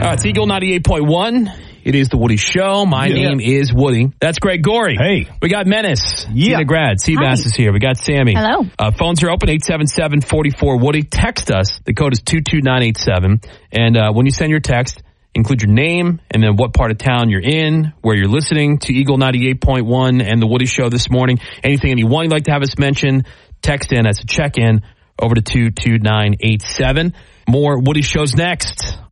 It's Eagle 98.1. It is the Woody Show. My name is Woody. That's Greg Gorey. Hey. We got Menace. Yeah. Tina Grad. Seabass is here. We got Sammy. Hello. Phones are open, 877-44-WOODY. Text us. The code is 22987. And when you send your text, include your name and then what part of town you're in, where you're listening to Eagle 98.1 and the Woody Show this morning. Anything anyone you'd like to have us mention, text in as a check-in over to 22987. More Woody Shows next